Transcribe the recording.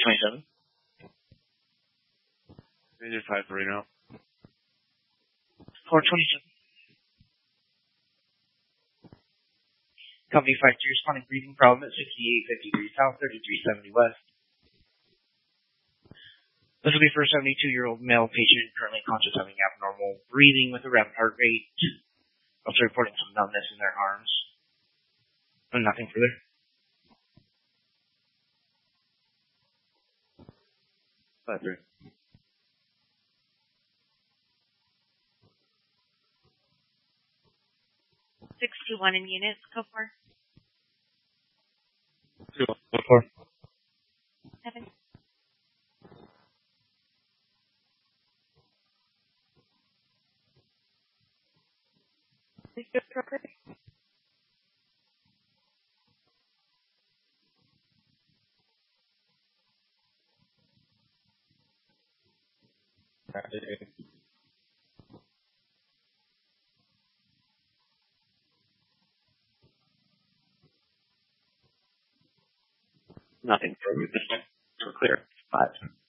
427. Major 5-3 now. 427. Company 52 responding breathing problem at 6853 South, 3370 West. This will be for a 72-year-old male patient currently conscious having abnormal breathing with a rapid heart rate. Also reporting some numbness in their arms. And nothing further. Five three. 621 in units. Go for 214. 7. Nothing further this time. We're clear. 5.